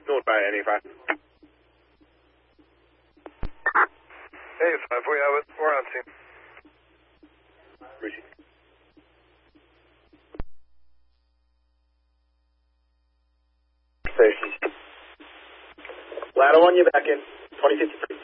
Northbound 85. Hey, 5, we have it. We're on scene. Appreciate it. Station. Ladder 1, you back in. 2053.